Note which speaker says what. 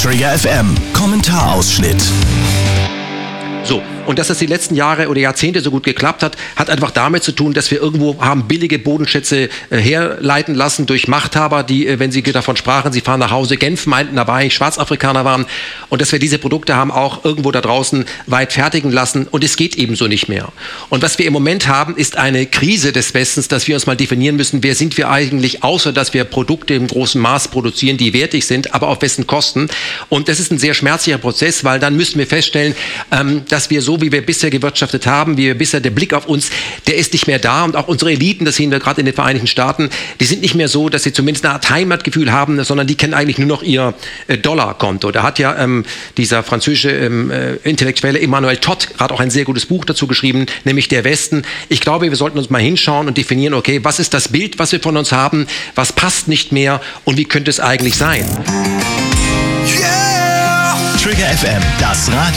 Speaker 1: Trigger FM Kommentarausschnitt.
Speaker 2: So, und dass das die letzten Jahre oder Jahrzehnte so gut geklappt hat, hat einfach damit zu tun, dass wir irgendwo haben billige Bodenschätze herleiten lassen durch Machthaber, die, wenn sie davon sprachen, sie fahren nach Hause, Genf meinten, da war eigentlich Schwarzafrikaner waren, und dass wir diese Produkte haben auch irgendwo da draußen weit fertigen lassen, und es geht ebenso nicht mehr. Und was wir im Moment haben, ist eine Krise des Westens, dass wir uns mal definieren müssen, wer sind wir eigentlich, außer dass wir Produkte im großen Maß produzieren, die wertig sind, aber auf wessen Kosten. Und das ist ein sehr schmerzlicher Prozess, weil dann müssen wir feststellen, dass wir so, wie wir bisher gewirtschaftet haben, wie wir bisher, der Blick auf uns, der ist nicht mehr da, und auch unsere Eliten, das sehen wir gerade in den Vereinigten Staaten, die sind nicht mehr so, dass sie zumindest eine Art Heimatgefühl haben, sondern die kennen eigentlich nur noch ihr Dollarkonto. Da hat ja dieser französische Intellektuelle Emmanuel Todd gerade auch ein sehr gutes Buch dazu geschrieben, nämlich Der Westen. Ich glaube, wir sollten uns mal hinschauen und definieren, okay, was ist das Bild, was wir von uns haben, was passt nicht mehr und wie könnte es eigentlich sein?
Speaker 1: Trigger FM, das Radio.